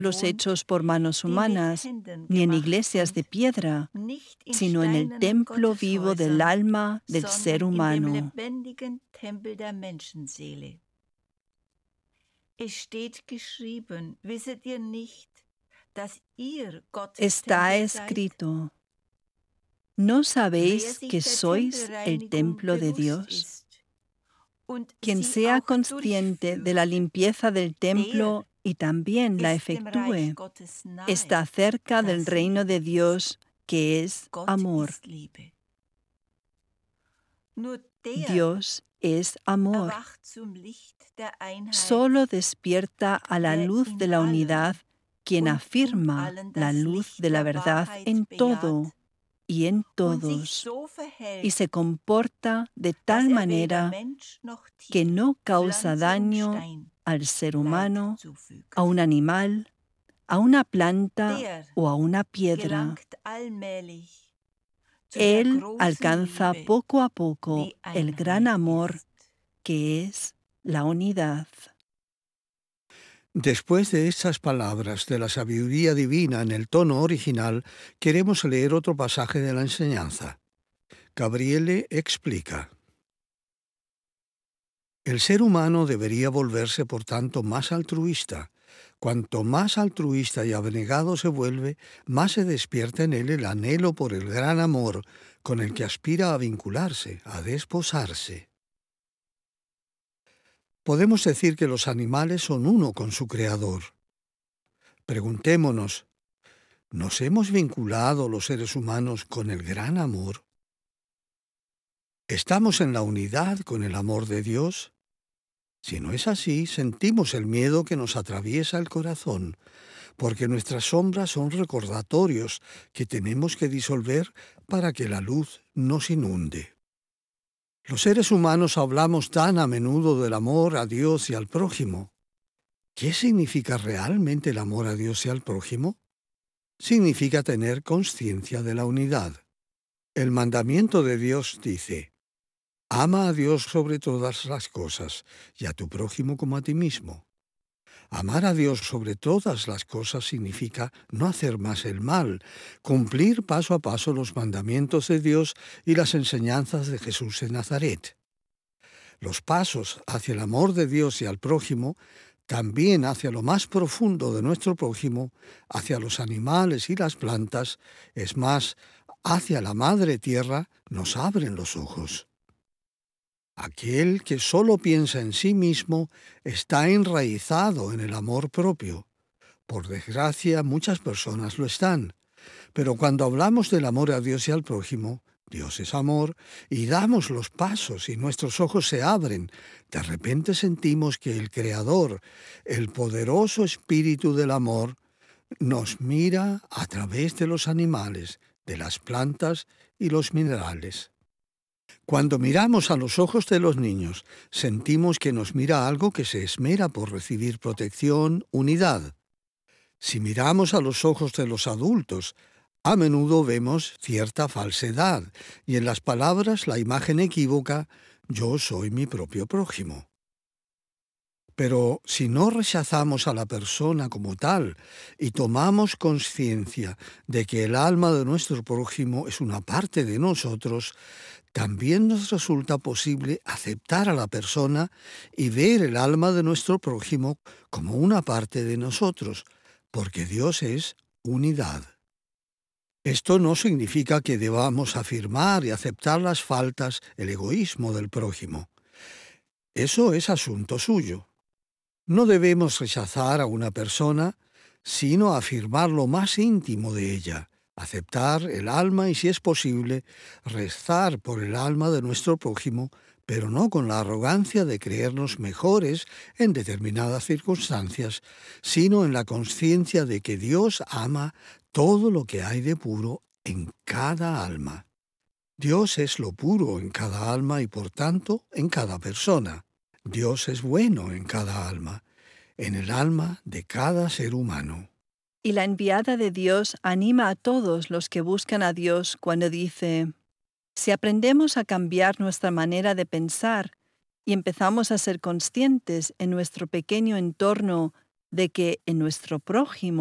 los hechos por manos humanas, ni en iglesias de piedra, sino en el templo vivo del alma del ser humano. Está escrito: ¿no sabéis que sois el templo de Dios? Quien sea consciente de la limpieza del templo y también la efectúe, está cerca del reino de Dios, que es amor. Dios es amor. Solo despierta a la luz de la unidad quien afirma la luz de la verdad en todo y en todos, y se comporta de tal manera que no causa daño al ser humano, a un animal, a una planta o a una piedra. Él alcanza poco a poco el gran amor que es la unidad. Después de estas palabras de la sabiduría divina en el tono original, queremos leer otro pasaje de la enseñanza. Gabriele explica: el ser humano debería volverse, por tanto, más altruista. Cuanto más altruista y abnegado se vuelve, más se despierta en él el anhelo por el gran amor con el que aspira a vincularse, a desposarse. Podemos decir que los animales son uno con su Creador. Preguntémonos, ¿nos hemos vinculado los seres humanos con el gran amor? ¿Estamos en la unidad con el amor de Dios? Si no es así, sentimos el miedo que nos atraviesa el corazón, porque nuestras sombras son recordatorios que tenemos que disolver para que la luz nos inunde. Los seres humanos hablamos tan a menudo del amor a Dios y al prójimo. ¿Qué significa realmente el amor a Dios y al prójimo? Significa tener conciencia de la unidad. El mandamiento de Dios dice: ama a Dios sobre todas las cosas y a tu prójimo como a ti mismo. Amar a Dios sobre todas las cosas significa no hacer más el mal, cumplir paso a paso los mandamientos de Dios y las enseñanzas de Jesús de Nazaret. Los pasos hacia el amor de Dios y al prójimo, también hacia lo más profundo de nuestro prójimo, hacia los animales y las plantas, es más, hacia la madre tierra, nos abren los ojos. Aquel que solo piensa en sí mismo está enraizado en el amor propio. Por desgracia, muchas personas lo están. Pero cuando hablamos del amor a Dios y al prójimo, Dios es amor, y damos los pasos y nuestros ojos se abren, de repente sentimos que el Creador, el poderoso Espíritu del amor, nos mira a través de los animales, de las plantas y los minerales. Cuando miramos a los ojos de los niños, sentimos que nos mira algo que se esmera por recibir protección, unidad. Si miramos a los ojos de los adultos, a menudo vemos cierta falsedad y en las palabras la imagen equívoca: yo soy mi propio prójimo. Pero si no rechazamos a la persona como tal y tomamos conciencia de que el alma de nuestro prójimo es una parte de nosotros, también nos resulta posible aceptar a la persona y ver el alma de nuestro prójimo como una parte de nosotros, porque Dios es unidad. Esto no significa que debamos afirmar y aceptar las faltas, el egoísmo del prójimo. Eso es asunto suyo. No debemos rechazar a una persona, sino afirmar lo más íntimo de ella, aceptar el alma y, si es posible, rezar por el alma de nuestro prójimo, pero no con la arrogancia de creernos mejores en determinadas circunstancias, sino en la conciencia de que Dios ama todo lo que hay de puro en cada alma. Dios es lo puro en cada alma y, por tanto, en cada persona. Dios es bueno en cada alma, en el alma de cada ser humano. Y la enviada de Dios anima a todos los que buscan a Dios cuando dice: si aprendemos a cambiar nuestra manera de pensar y empezamos a ser conscientes en nuestro pequeño entorno de que en nuestro prójimo